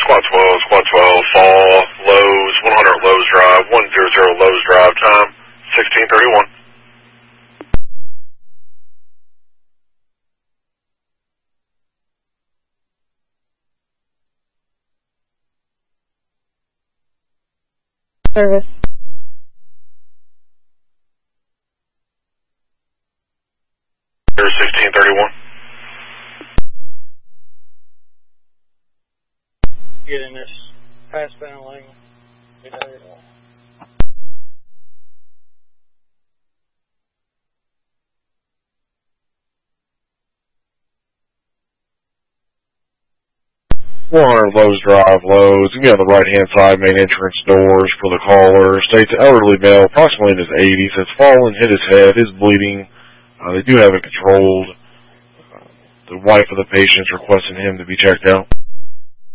Squad 12, fall, Lowe's, 100 Lowe's Drive, 100 Lowe's Drive, time 16:31. Service. Here, 16:31. Get in this fastbound lane. Get out of here. Lowe's Drive, Lowe's. You can be on the right-hand side, main entrance doors for the caller. States elderly male, approximately in his 80s, has fallen, hit his head, is bleeding. They do have it controlled. The wife of the patient is requesting him to be checked out.